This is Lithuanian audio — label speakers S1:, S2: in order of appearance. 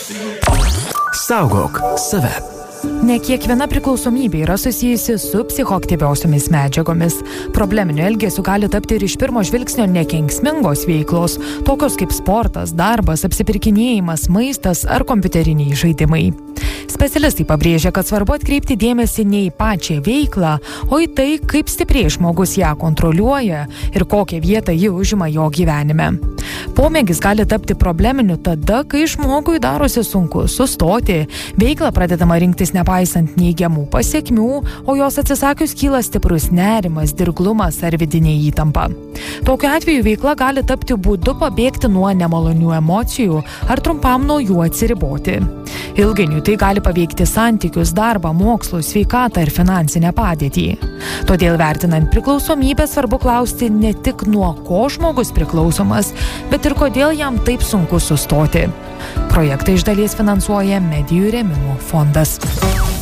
S1: Saugok save.
S2: Ne kiekviena priklausomybė yra susijusi su psichoaktyviosiomis medžiagomis. Probleminiu elgesiu gali tapti ir iš pirmo žvilgsnio nekenksmingos veiklos, tokios kaip sportas, darbas, apsipirkinėjimas, maistas ar kompiuteriniai žaidimai. Specialistai pabrėžia, kad svarbu atkreipti dėmesį ne į pačią veiklą, o į tai, kaip stipriai žmogus ją kontroliuoja ir kokią vietą ji užima jo gyvenime. Pomėgis gali tapti probleminiu tada, kai žmogui darosi sunku sustoti, veiklą pradedama rinktis nepaisant neigiamų pasiekmių, o jos atsisakius kyla stiprus nerimas, dirglumas ar vidinė įtampa. Tokiu atveju veikla gali tapti būdu pabėgti nuo nemalonių emocijų ar trumpam nuo jų atsiriboti. Ilgainiui tai gali paveikti santykius, darbą, mokslus, sveikatą ir finansinę padėtį. Todėl vertinant priklausomybę svarbu klausti ne tik nuo ko žmogus priklausomas, bet ir kodėl jam taip sunku sustoti. Projektą iš dalies finansuoja Medijų rėmimo fondas.